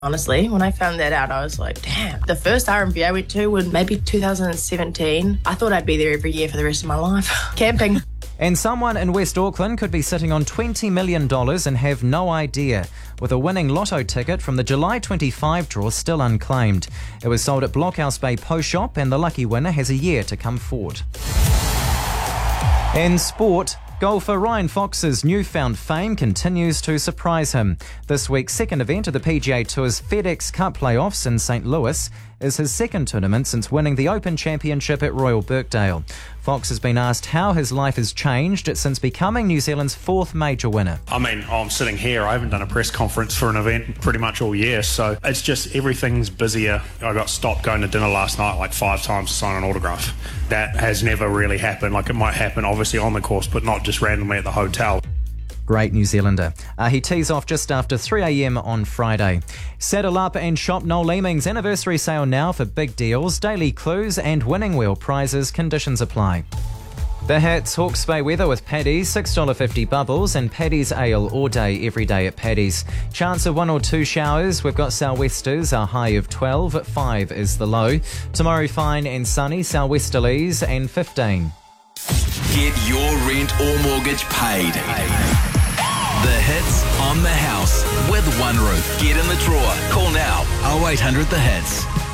Honestly, when I found that out, I was like, damn. The first RMV I went to was maybe 2017. I thought I'd be there every year for the rest of my life. Camping. And someone in West Auckland could be sitting on $20 million and have no idea, with a winning lotto ticket from the July 25 draw still unclaimed. It was sold at Blockhouse Bay Post Shop, and the lucky winner has a year to come forward. In sport, golfer Ryan Fox's newfound fame continues to surprise him. This week's second event of the PGA Tour's FedEx Cup playoffs in St. Louis is his second tournament since winning the Open Championship at Royal Birkdale. Fox has been asked how his life has changed since becoming New Zealand's fourth major winner. I mean, I'm sitting here, I haven't done a press conference for an event pretty much all year, so it's just everything's busier. I got stopped going to dinner last night like 5 times to sign an autograph. That has never really happened. Like, it might happen obviously on the course, but not just randomly at the hotel. Great New Zealander. He tees off just after 3 a.m. on Friday. Saddle up and shop Noel Leeming's anniversary sale now for big deals, daily clues and winning wheel prizes. Conditions apply. The Hits, Hawke's Bay weather with Paddy's, $6.50 bubbles and Paddy's Ale all day, every day at Paddy's. Chance of 1 or 2 showers. We've got sou'westers, a high of 12, 5 is the low. Tomorrow fine and sunny, sou'westerlies and 15. Get your rent or mortgage paid. The Hits on the house with One Roof. Get in the drawer. Call now 0800 The Hits.